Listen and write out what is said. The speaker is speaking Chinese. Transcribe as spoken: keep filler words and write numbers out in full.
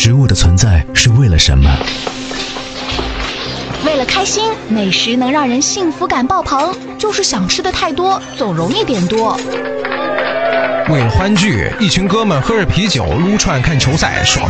食物的存在是为了什么？ 为了开心，美食能让人幸福感爆棚，就是想吃的太多，总容易点多。 为了欢聚，一群哥们喝着啤酒撸串看球赛，爽